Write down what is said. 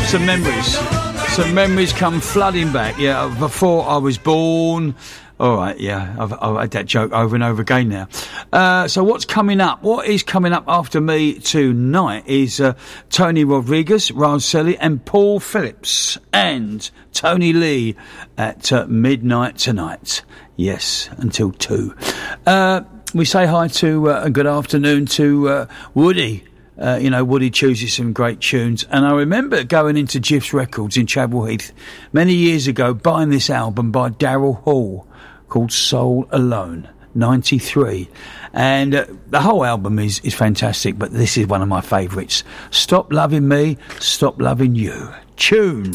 Some memories come flooding back. Yeah, before I was born. All right, yeah, I've had that joke over and over again now. So what's coming up? What is coming up after me tonight is Tony Rodriguez, Rosselli and Paul Phillips and Tony Lee at midnight tonight. Yes, until 2. We say hi to and good afternoon to Woody. Woody chooses some great tunes. And I remember going into Jiff's Records in Chapel Heath many years ago, buying this album by Daryl Hall called Soul Alone, 93. And the whole album is fantastic, but this is one of my favourites. Stop Loving Me, Stop Loving You. Tune.